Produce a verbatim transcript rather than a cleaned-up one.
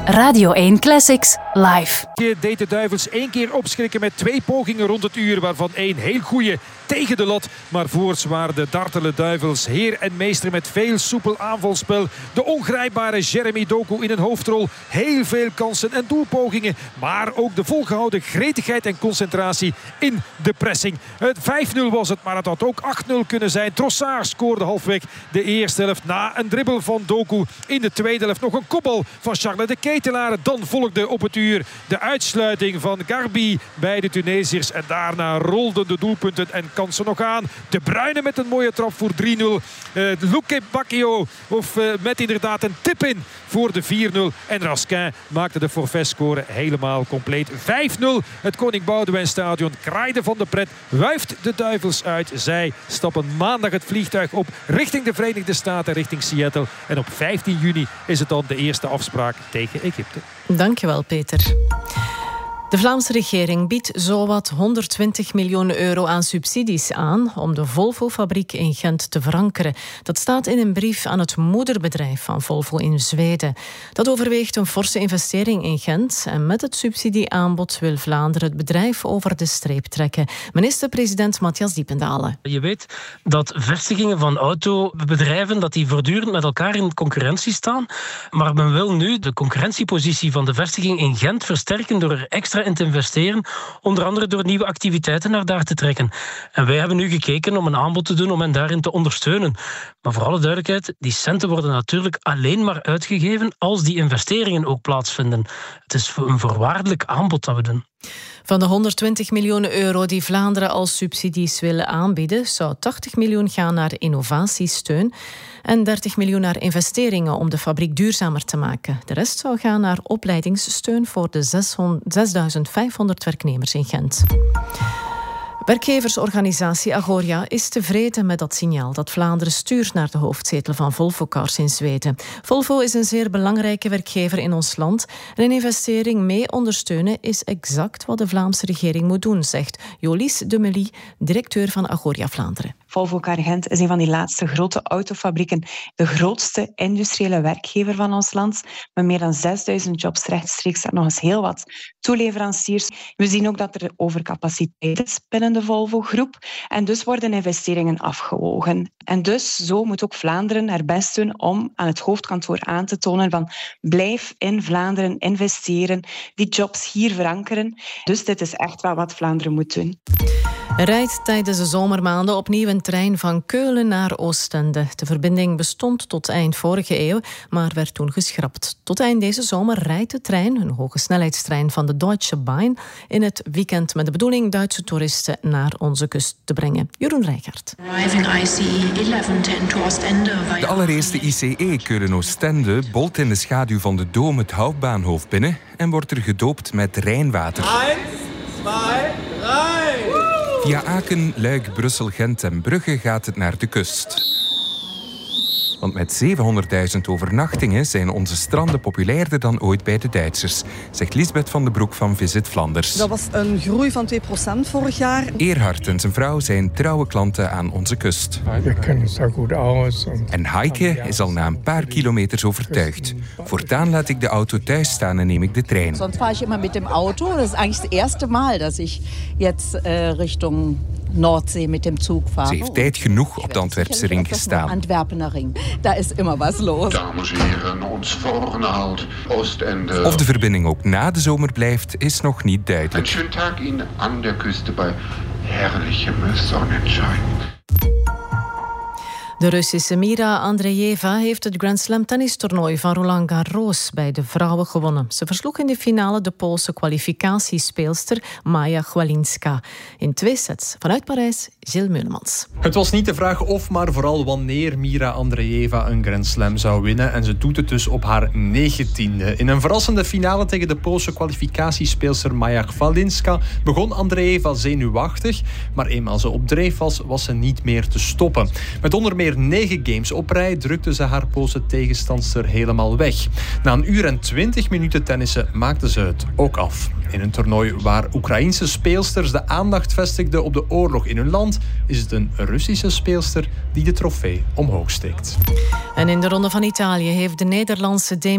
Radio één Classics live. Je deed de Duivels één keer opschrikken met twee pogingen rond het uur, waarvan één heel goeie tegen de lat. Maar voorts waren de dartele Duivels heer en meester met veel soepel aanvalspel. De ongrijpbare Jeremy Doku in een hoofdrol. Heel veel kansen en doelpogingen, maar ook de volgehouden gretigheid en concentratie in de pressing. Het vijf nul was het, maar het had ook acht nul kunnen zijn. Trossard scoorde halfweg de eerste helft na een dribbel van Doku. In de tweede helft nog een kopbal van Charles de Ketelaar. Dan volgde op het uur de uitsluiting van Garbi bij de Tunesiërs. En daarna rolden de doelpunten en kansen nog aan. De Bruyne met een mooie trap voor drie nul. Uh, Luque Bacchio of, uh, met inderdaad een tip in voor de vier nul. En Raskin maakte de forfaitscore helemaal compleet. vijf nul. Het Koning Boudewijn Stadion kraaide van de pret. Wuift de Duivels uit. Zij stappen maandag het vliegtuig op richting de Verenigde Staten, richting Seattle. En op vijftien juni is het dan de eerste afspraak tegen Egypte. Dankjewel, Peter. De Vlaamse regering biedt zowat honderdtwintig miljoen euro aan subsidies aan om de Volvo-fabriek in Gent te verankeren. Dat staat in een brief aan het moederbedrijf van Volvo in Zweden. Dat overweegt een forse investering in Gent en met het subsidieaanbod wil Vlaanderen het bedrijf over de streep trekken. Minister-president Matthias Diependalen. Je weet dat vestigingen van autobedrijven dat die voortdurend met elkaar in concurrentie staan, maar men wil nu de concurrentiepositie van de vestiging in Gent versterken door er extra in te investeren, onder andere door nieuwe activiteiten naar daar te trekken. En wij hebben nu gekeken om een aanbod te doen om hen daarin te ondersteunen. Maar voor alle duidelijkheid, die centen worden natuurlijk alleen maar uitgegeven als die investeringen ook plaatsvinden. Het is een voorwaardelijk aanbod dat we doen. Van de honderdtwintig miljoen euro die Vlaanderen als subsidies willen aanbieden, zou tachtig miljoen gaan naar innovatiesteun en dertig miljoen naar investeringen om de fabriek duurzamer te maken. De rest zou gaan naar opleidingssteun voor de zesduizend vijfhonderd werknemers in Gent. Werkgeversorganisatie Agoria is tevreden met dat signaal dat Vlaanderen stuurt naar de hoofdzetel van Volvo Cars in Zweden. Volvo is een zeer belangrijke werkgever in ons land en een investering mee ondersteunen is exact wat de Vlaamse regering moet doen, zegt Jolies de Mely, directeur van Agoria Vlaanderen. Volvo Car Gent is een van die laatste grote autofabrieken, de grootste industriële werkgever van ons land, met meer dan zesduizend jobs rechtstreeks en nog eens heel wat toeleveranciers. We zien ook dat er overcapaciteit is binnen de Volvo-groep en dus worden investeringen afgewogen. En dus zo moet ook Vlaanderen haar best doen om aan het hoofdkantoor aan te tonen van blijf in Vlaanderen investeren, die jobs hier verankeren. Dus dit is echt wel wat Vlaanderen moet doen. Er rijdt tijdens de zomermaanden opnieuw een trein van Keulen naar Oostende. De verbinding bestond tot eind vorige eeuw, maar werd toen geschrapt. Tot eind deze zomer rijdt de trein, een hoge snelheidstrein van de Deutsche Bahn, in het weekend met de bedoeling Duitse toeristen naar onze kust te brengen. Jeroen Rijkaard. De allereerste I C E Keulen-Oostende bolt in de schaduw van de Dom het Hoofdbahnhof binnen en wordt er gedoopt met Rijnwater. Eén, twee, drie. Via Aken, Luik, Brussel, Gent en Brugge gaat het naar de kust. Want met zevenhonderdduizend overnachtingen zijn onze stranden populairder dan ooit bij de Duitsers, zegt Lisbeth van den Broek van Visit Flanders. Dat was een groei van twee procent vorig jaar. Erhard en zijn vrouw zijn trouwe klanten aan onze kust. We kennen zo goed uit. En Heike is al na een paar kilometers overtuigd. Voortaan laat ik de auto thuis staan en neem ik de trein. Sonst fahre ich immer mit dem Auto. Dat is eigenlijk het eerste Mal dat ik jetzt uh, richting Noordzee met dem Zug fahre. Ze heeft tijd genoeg op de Antwerpse ring gestaan. Antwerpener ring. Daar is immer was los. Dames en heren, ons volgende halt, Oostende. Of de verbinding ook na de zomer blijft, is nog niet duidelijk. Een schönen Tag Ihnen aan de Küste bij herrlichem Sonnenschein. De Russische Mira Andreeva heeft het Grand Slam tennistoernooi van Roland Garros bij de vrouwen gewonnen. Ze versloeg in de finale de Poolse kwalificatiespeelster Maja Chwalinska. In twee sets vanuit Parijs, Gilles Meulemans. Het was niet de vraag of, maar vooral wanneer Mira Andreeva een Grand Slam zou winnen. En ze doet het dus op haar negentiende. In een verrassende finale tegen de Poolse kwalificatiespeelster Maja Chwalinska begon Andreeva zenuwachtig. Maar eenmaal ze op dreef was, was ze niet meer te stoppen. Met onder meer negen games op rij drukte ze haar Poolse tegenstandster helemaal weg. Na een uur en twintig minuten tennissen maakte ze het ook af. In een toernooi waar Oekraïense speelsters de aandacht vestigden op de oorlog in hun land, is het een Russische speelster die de trofee omhoog steekt. En in de Ronde van Italië heeft de Nederlandse